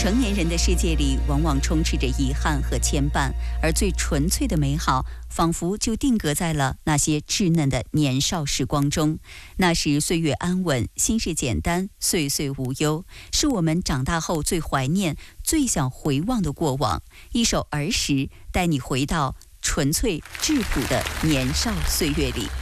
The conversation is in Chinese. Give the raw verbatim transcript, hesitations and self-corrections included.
成年人的世界里，往往充斥着遗憾和牵绊，而最纯粹的美好，仿佛就定格在了那些稚嫩的年少时光中。那时岁月安稳，心事简单，岁岁无忧，是我们长大后最怀念、最想回望的过往。一首儿时，带你回到纯粹质朴的年少岁月里。